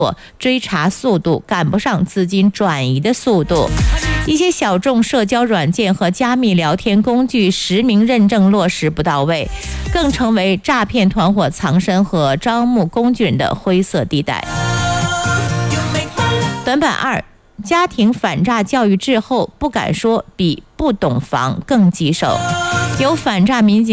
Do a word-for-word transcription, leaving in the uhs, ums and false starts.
追查速度赶不上资金转移的速度。一些小众社交软件和加密聊天工具实名认证落实不到位，更成为诈骗团伙藏身和招募工具人的灰色地带。短板二，家庭反诈教育滞后，不敢说比不懂防更棘手。有反诈民警